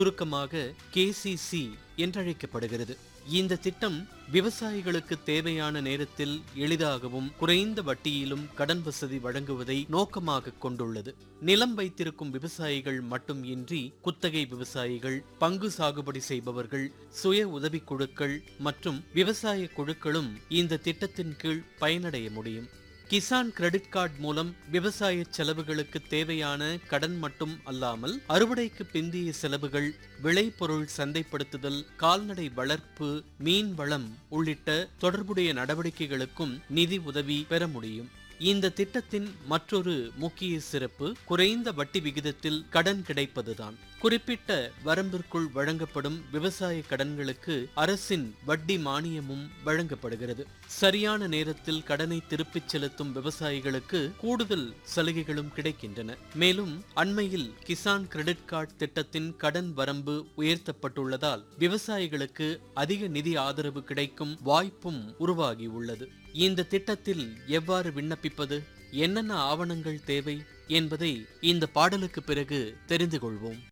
சுருக்கமாக கேசிசி என்றழைக்கப்படுகிறது. இந்த திட்டம் விவசாயிகளுக்கு தேவையான நேரத்தில் எளிதாகவும் குறைந்த வட்டியிலும் கடன் வசதி வழங்குவதை நோக்கமாக கொண்டுள்ளது. நிலம் வைத்திருக்கும் விவசாயிகள் மட்டும் இன்றி குத்தகை விவசாயிகள், பங்கு சாகுபடி செய்பவர்கள், சுய உதவிக்குழுக்கள் மற்றும் விவசாய குழுக்களும் இந்த திட்டத்தின் கீழ் பயனடைய முடியும். கிசான் கிரெடிட் கார்டு மூலம் விவசாய செலவுகளுக்கு தேவையான கடன் மட்டும் அல்லாமல் அறுவடைக்கு பிந்திய செலவுகள், விளைபொருள் சந்தைப்படுத்துதல், கால்நடை வளர்ப்பு, மீன் வளம் உள்ளிட்ட தொடர்புடைய நடவடிக்கைகளுக்கும் நிதி உதவி பெற முடியும். இந்த திட்டத்தின் மற்றொரு முக்கிய சிறப்பு குறைந்த வட்டி விகிதத்தில் கடன் கிடைப்பதுதான். குறிப்பிட்ட வரம்பிற்குள் வழங்கப்படும் விவசாய கடன்களுக்கு அரசின் வட்டி மானியமும் வழங்கப்படுகிறது. சரியான நேரத்தில் கடனை திருப்பிச் செலுத்தும் விவசாயிகளுக்கு கூடுதல் சலுகைகளும் கிடைக்கின்றன. மேலும் அண்மையில் கிசான் கிரெடிட் கார்டு திட்டத்தின் கடன் வரம்பு உயர்த்தப்பட்டுள்ளதால் விவசாயிகளுக்கு அதிக நிதி ஆதரவு கிடைக்கும் வாய்ப்பும் உருவாகியுள்ளது. இந்த திட்டத்தில் எவ்வாறு விண்ணப்பிப்பது, என்னென்ன ஆவணங்கள் தேவை என்பதை இந்த பாடலுக்கு பிறகு தெரிந்து கொள்வோம்.